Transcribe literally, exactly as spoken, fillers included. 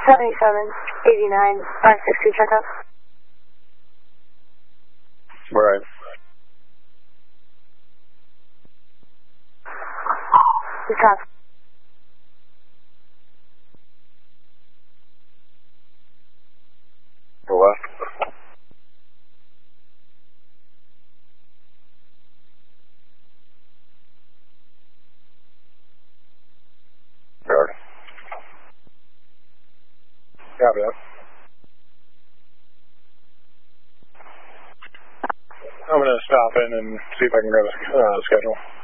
seventy-seven eighty-nine five six two checkup. Right. You copy. For what? Guard. Copy that. I'm going to stop in and see if I can grab a uh, schedule.